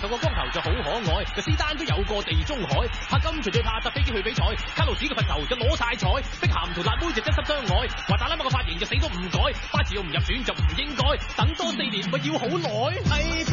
個光頭就好可愛，個斯丹都有個地中海，柏金隨最怕搭飛機去比賽，卡路士嘅罰球就攞晒彩，碧咸同辣妹就真心相愛，話打拉乜個髮型就死都唔改，巴治要唔入選就唔應該，等多4年咪要好耐。